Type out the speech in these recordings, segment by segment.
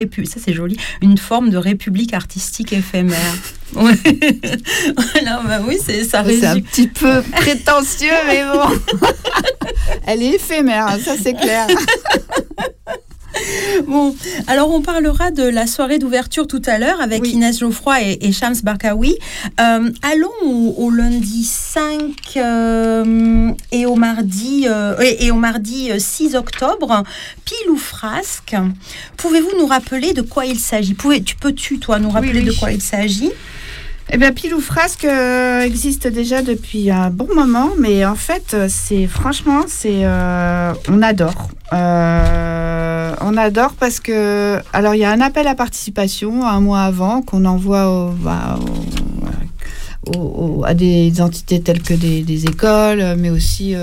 ça c'est joli, une forme de république artistique éphémère. Ouais. Voilà, bah oui, ça résume. C'est un petit peu prétentieux, mais bon. Elle est éphémère, ça c'est clair. Bon, alors on parlera de la soirée d'ouverture tout à l'heure avec Inès Geoffroy et Shams Barkaoui. Allons au lundi 5 et au mardi 6 octobre, pile ou frasque. Pouvez-vous nous rappeler de quoi il s'agit ? Peux-tu nous rappeler de quoi il s'agit ? Eh bien, pile ou frasque existe déjà depuis un bon moment, mais en fait, on adore. On adore parce que, alors il y a un appel à participation un mois avant qu'on envoie à des entités telles que des écoles, mais aussi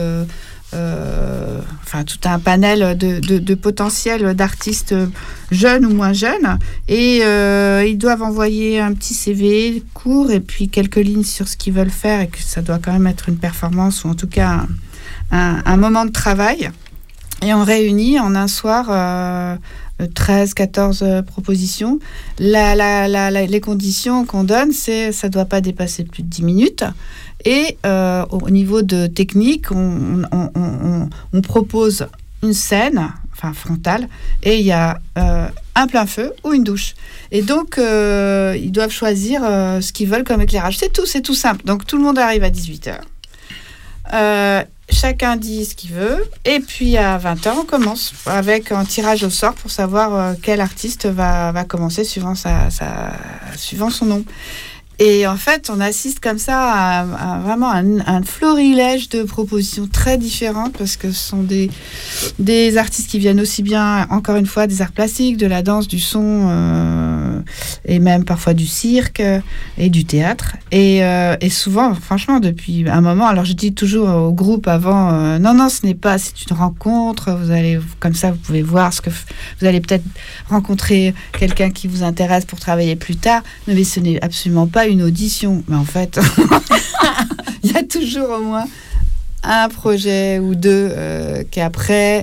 tout un panel de potentiels d'artistes jeunes ou moins jeunes, et ils doivent envoyer un petit CV court et puis quelques lignes sur ce qu'ils veulent faire, et que ça doit quand même être une performance ou en tout cas un moment de travail. Et on réunit en un soir 13-14 propositions. Les conditions qu'on donne, c'est ça ne doit pas dépasser plus de 10 minutes. Et au niveau de technique, on propose une scène, frontale, et il y a un plein feu ou une douche. Et donc, ils doivent choisir ce qu'ils veulent comme éclairage. C'est tout simple. Donc, tout le monde arrive à 18h. Chacun dit ce qu'il veut, et puis à 20h, on commence avec un tirage au sort pour savoir quel artiste va commencer suivant son nom. Et en fait, on assiste comme ça à vraiment un florilège de propositions très différentes, parce que ce sont des artistes qui viennent aussi bien, encore une fois, des arts plastiques, de la danse, du son, et même parfois du cirque et du théâtre. Et souvent, franchement, depuis un moment, alors je dis toujours au groupe avant, non, c'est une rencontre, comme ça, vous pouvez voir vous allez peut-être rencontrer quelqu'un qui vous intéresse pour travailler plus tard, mais ce n'est absolument pas une audition. Mais en fait, il y a toujours au moins un projet ou deux qui après,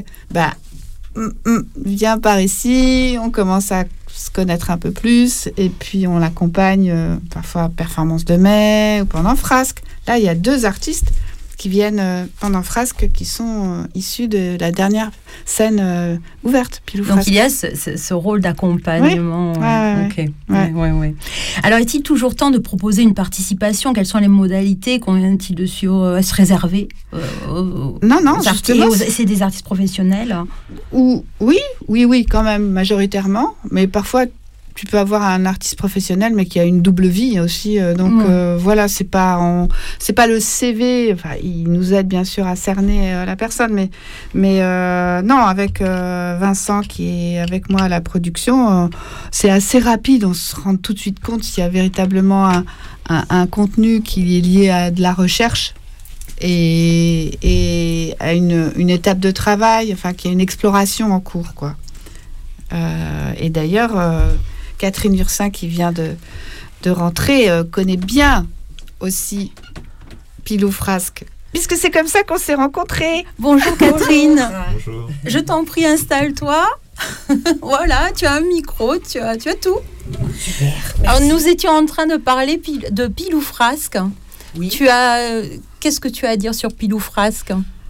vient par ici, on commence à se connaître un peu plus, et puis on l'accompagne parfois performance de mai ou pendant frasque. Là, il y a 2 artistes qui viennent pendant frasque, qui sont issus de la dernière scène ouverte, pile ou frasque. Donc il y a ce rôle d'accompagnement. Oui. Ouais. Alors est-il toujours temps de proposer une participation ? Quelles sont les modalités ? Combien-t-il de à se réserver Non, justement. C'est des artistes professionnels ? Oui, quand même, majoritairement. Mais parfois, tu peux avoir un artiste professionnel, mais qui a une double vie aussi. Voilà, c'est pas le CV. Enfin, il nous aide bien sûr à cerner la personne, mais non, avec Vincent qui est avec moi à la production, c'est assez rapide. On se rend tout de suite compte s'il y a véritablement un contenu qui est lié à de la recherche et à une étape de travail, qui est une exploration en cours, quoi. Et d'ailleurs, Catherine Ursin, qui vient de rentrer, connaît bien aussi pile ou frasque, puisque c'est comme ça qu'on s'est rencontrés. Bonjour Catherine. Bonjour. Je t'en prie, installe-toi. Voilà, tu as un micro, tu as tout. Super. Alors, nous étions en train de parler de pile ou frasque. Oui. Qu'est-ce que tu as à dire sur pile ou frasque ?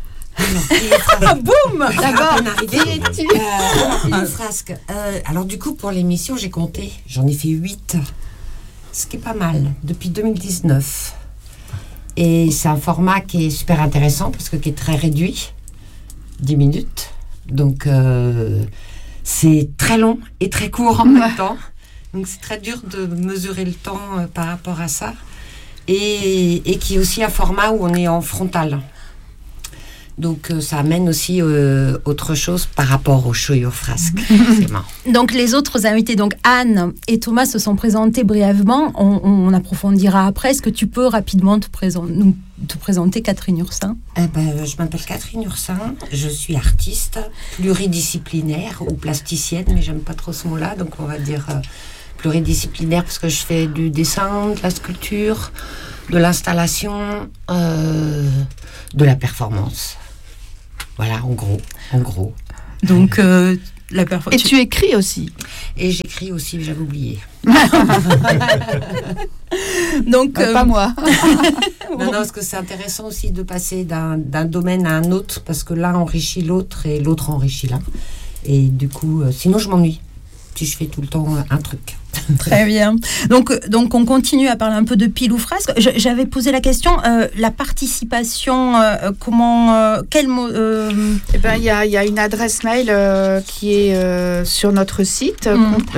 Boum. D'accord. Pile ou frasque. Alors du coup, pour l'émission, j'ai compté. J'en ai fait 8. Ce qui est pas mal, depuis 2019. Et c'est un format qui est super intéressant, parce que qui est très réduit. 10 minutes. Donc, c'est très long et très court en même temps. Donc, c'est très dur de mesurer le temps par rapport à ça. Et qui est aussi un format où on est en frontal. Donc, ça amène aussi autre chose par rapport au Show Frasque. C'est marrant. Donc, les autres invités, donc Anne et Thomas, se sont présentés brièvement. On approfondira après. Est-ce que tu peux rapidement te présenter, Catherine Ursin ? Je m'appelle Catherine Ursin. Je suis artiste pluridisciplinaire ou plasticienne, mais j'aime pas trop ce mot-là. Donc, on va dire pluridisciplinaire, parce que je fais du dessin, de la sculpture, de l'installation, de la performance. Voilà, en gros. Donc, Et tu écris aussi. Et j'écris aussi, j'avais oublié. Donc, pas moi. Non, parce que c'est intéressant aussi de passer d'un domaine à un autre, parce que l'un enrichit l'autre et l'autre enrichit l'un. Et du coup, sinon je m'ennuie si je fais tout le temps un truc. Très bien. Donc, on continue à parler un peu de pile ou frasque. J'avais posé la question, la participation, quel mot Eh ben, il y a une adresse mail qui est sur notre site,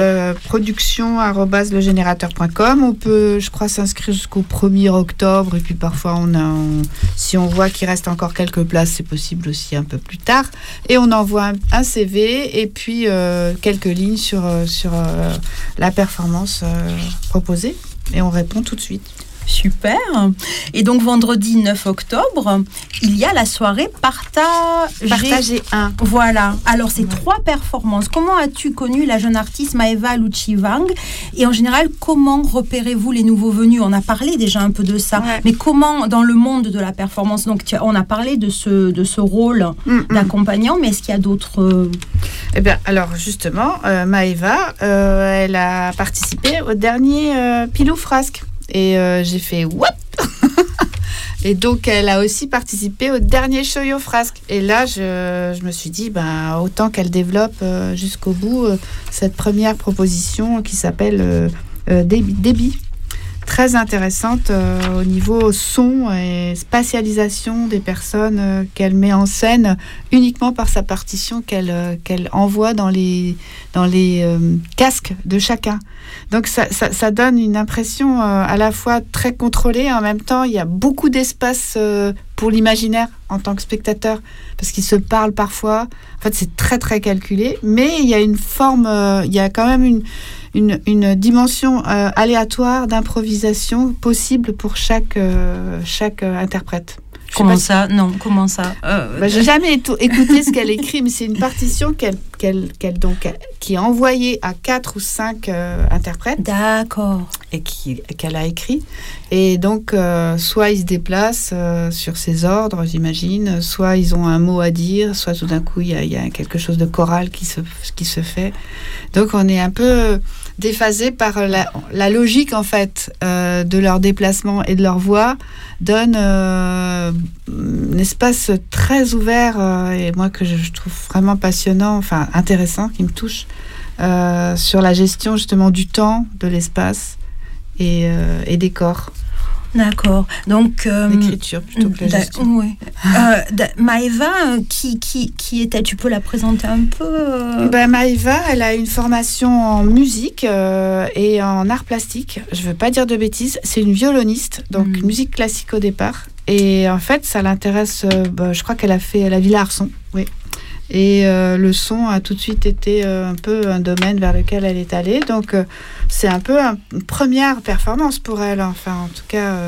production@legénérateur.com. On peut, je crois, s'inscrire jusqu'au 1er octobre. Et puis parfois, si on voit qu'il reste encore quelques places, c'est possible aussi un peu plus tard. Et on envoie un CV et puis quelques lignes sur la performance proposée et on répond tout de suite. Super. Et donc vendredi 9 octobre, il y a la soirée Partager 1. Voilà. Alors c'est 3 performances. Comment as-tu connu la jeune artiste Maeva Lucci-Wang? Et en général, comment repérez-vous les nouveaux venus? On a parlé déjà un peu de ça. Ouais. Mais comment dans le monde de la performance? Donc on a parlé de ce rôle d'accompagnant, mais est-ce qu'il y a d'autres Eh bien, alors justement, Maeva, elle a participé au dernier Pile ou Frasque. Et j'ai fait whoop. Et donc elle a aussi participé au dernier Shoyo Frasque. Et là je me suis dit autant qu'elle développe jusqu'au bout cette première proposition qui s'appelle Débit. Très intéressante au niveau son et spatialisation des personnes qu'elle met en scène uniquement par sa partition qu'elle envoie dans les casques de chacun. Donc ça donne une impression à la fois très contrôlée et en même temps il y a beaucoup d'espace pour l'imaginaire en tant que spectateur parce qu'ils se parlent parfois. En fait c'est très très calculé, mais il y a une forme, il y a quand même une dimension aléatoire d'improvisation possible pour chaque interprète. Comment ça ? Non, comment ça j'ai jamais écouté ce qu'elle écrit, mais c'est une partition qui est envoyée à 4 ou 5 interprètes. D'accord. Et qu'elle a écrit. Et donc, soit ils se déplacent sur ses ordres, j'imagine, soit ils ont un mot à dire, soit tout d'un coup, il y a quelque chose de choral qui se fait. Donc, on est un peu déphasé par la logique, en fait, de leur déplacement et de leur voix, donne un espace très ouvert et moi que je trouve vraiment passionnant, enfin intéressant, qui me touche, sur la gestion justement du temps, de l'espace et des corps. D'accord. Donc l'écriture plutôt que la gestion. Oui. Maeva, qui était, tu peux la présenter un peu Maeva, elle a une formation en musique et en art plastique. Je veux pas dire de bêtises. C'est une violoniste, donc musique classique au départ. Et en fait, ça l'intéresse. Je crois qu'elle a fait la Villa Arson. Oui. Et le son a tout de suite été un peu un domaine vers lequel elle est allée. Donc, c'est un peu une première performance pour elle. Enfin, en tout cas,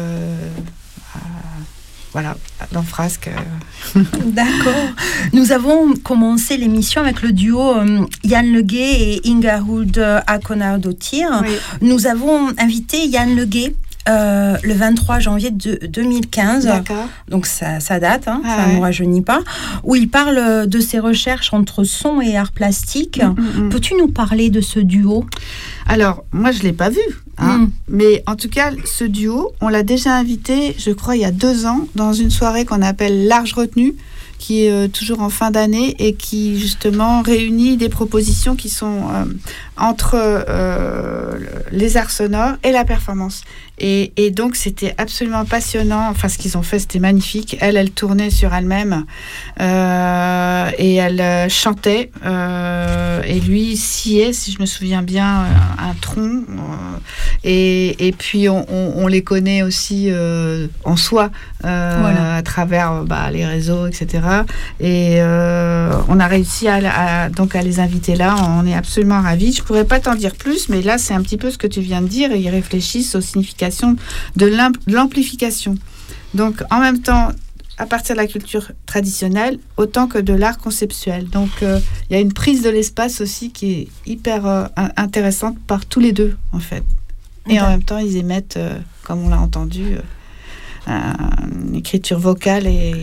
voilà, dans Frasque. D'accord. Nous avons commencé l'émission avec le duo Yann Leguet et Inga Huld Akonardottir. Oui. Nous avons invité Yann Leguet le 23 janvier 2015. D'accord. Donc ça date, ça ne nous rajeunit pas, où il parle de ses recherches entre son et art plastique. Peux-tu nous parler de ce duo ? Alors, moi, je ne l'ai pas vu. Mais en tout cas, ce duo, on l'a déjà invité, je crois, il y a 2 ans, dans une soirée qu'on appelle Large Retenue, qui est toujours en fin d'année et qui, justement, réunit des propositions qui sont entre les arts sonores et la performance. Et donc, c'était absolument passionnant. Enfin, ce qu'ils ont fait, c'était magnifique. Elle tournait sur elle-même et elle chantait. Et lui sciait, si je me souviens bien, un tronc. Et puis, on les connaît aussi en soi, à travers les réseaux, etc. Et on a réussi à les inviter là. On est absolument ravis. Je ne pourrais pas t'en dire plus, mais là, c'est un petit peu ce que tu viens de dire. Et ils réfléchissent aux significations de l'amplification. Donc, en même temps, à partir de la culture traditionnelle, autant que de l'art conceptuel. Donc, il y a une prise de l'espace aussi qui est hyper intéressante par tous les deux, en fait. Et en même temps, ils émettent, comme on l'a entendu, une écriture vocale et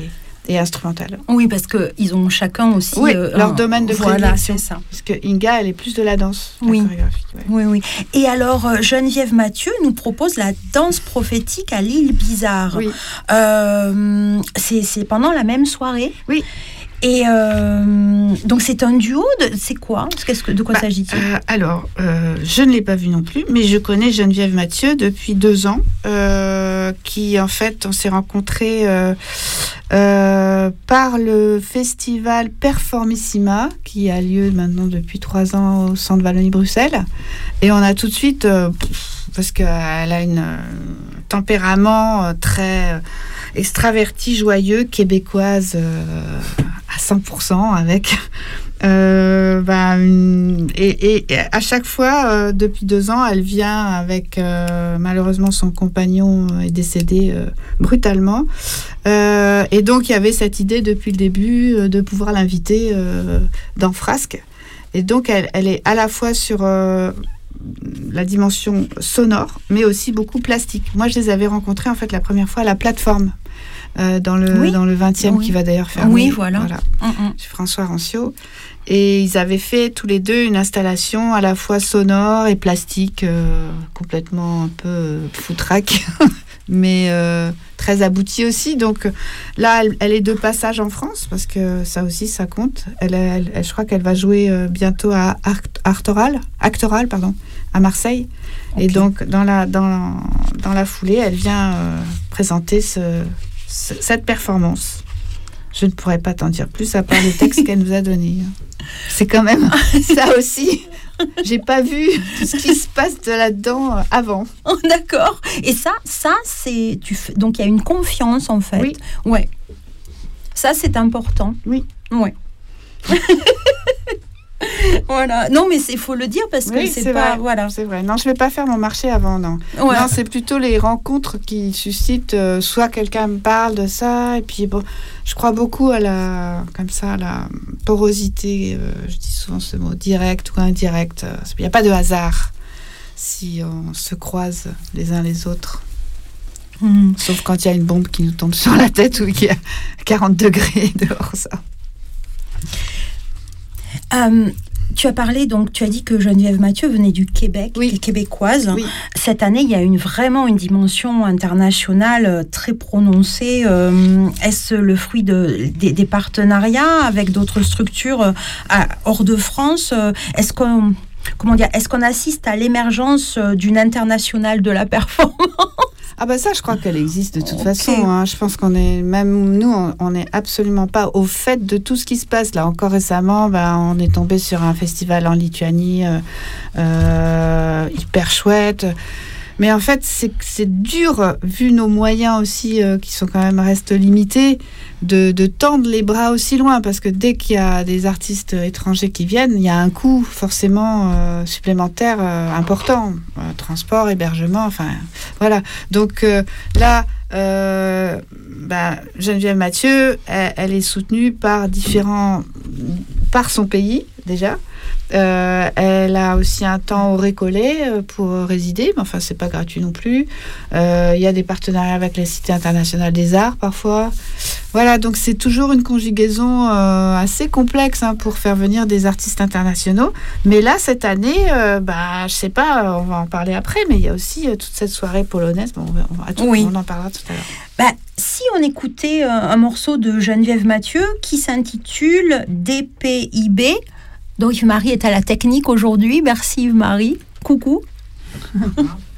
et instrumentale. Oui, parce qu'ils ont chacun aussi leur domaine de prédilection. C'est ça. Parce que Inga, elle est plus de la danse, la chorégraphie. Oui. Et alors, Geneviève Mathieu nous propose la danse prophétique à l'île Bizarre. Oui. C'est pendant la même soirée. Oui. Et donc c'est un duo, c'est quoi ? De quoi s'agit-il ? Alors, je ne l'ai pas vu non plus, mais je connais Geneviève Mathieu depuis 2 ans, qui en fait, on s'est rencontrés par le festival Performissima, qui a lieu maintenant depuis 3 ans au Centre Wallonie-Bruxelles. Et on a tout de suite, parce qu'elle a un tempérament très extraverti, joyeux, québécoise à 100%, avec et à chaque fois depuis 2 ans elle vient avec malheureusement son compagnon est décédé brutalement, et donc il y avait cette idée depuis le début de pouvoir l'inviter dans Frasque, et donc elle est à la fois sur la dimension sonore mais aussi beaucoup plastique. Moi je les avais rencontrés en fait la première fois à la plateforme dans le 20e, qui va d'ailleurs fermer. Oui, voilà. Chez François Rancio. Et ils avaient fait tous les deux une installation à la fois sonore et plastique, complètement un peu foutraque, mais très aboutie aussi. Donc là, elle est de passage en France, parce que ça aussi, ça compte. Je crois qu'elle va jouer bientôt à Actoral, à Marseille. Okay. Et donc, dans la foulée, elle vient présenter cette performance. Je ne pourrais pas t'en dire plus à part le texte qu'elle nous a donné. C'est quand même ça aussi. J'ai pas vu tout ce qui se passe de là-dedans avant. Oh, d'accord. Et ça c'est donc il y a une confiance en fait. Oui. Ouais. Ça c'est important. Oui. Ouais. Voilà. Non, mais il faut le dire parce que c'est pas vrai. Voilà. C'est vrai. Non, je vais pas faire mon marché avant, non. Ouais. Non, c'est plutôt les rencontres qui suscitent soit quelqu'un me parle de ça, et puis bon, je crois beaucoup à la porosité, je dis souvent ce mot, direct ou indirect. Il n'y a pas de hasard si on se croise les uns les autres. Sauf quand il y a une bombe qui nous tombe sur la tête ou qu'il y a 40 degrés dehors, ça. Tu as parlé, donc tu as dit que Geneviève Mathieu venait du Québec, qui est québécoise. Oui. Cette année, il y a vraiment une dimension internationale très prononcée. Est-ce le fruit des partenariats avec d'autres structures hors de France ? Est-ce qu'on assiste à l'émergence d'une internationale de la performance ? Ah bah ça, je crois qu'elle existe de toute façon. Hein. Je pense qu'on est, même nous, on n'est absolument pas au fait de tout ce qui se passe. Là, encore récemment, on est tombé sur un festival en Lituanie hyper chouette. Mais en fait, c'est dur, vu nos moyens aussi, qui sont quand même restent limités, de tendre les bras aussi loin. Parce que dès qu'il y a des artistes étrangers qui viennent, il y a un coût forcément supplémentaire important. Transport, hébergement, enfin, voilà. Donc là, Geneviève Mathieu, elle est soutenue par son pays, déjà. Elle a aussi un temps au Récollet pour résider, mais enfin c'est pas gratuit non plus. Il y a des partenariats avec la Cité internationale des arts parfois. Voilà, donc c'est toujours une conjugaison assez complexe pour faire venir des artistes internationaux. Mais là cette année, je sais pas, on va en parler après, mais il y a aussi toute cette soirée polonaise. Bon, on en parlera tout à l'heure. Si on écoutait un morceau de Geneviève Mathieu qui s'intitule DPIB. Donc Yves-Marie est à la technique aujourd'hui. Merci Yves-Marie. Coucou.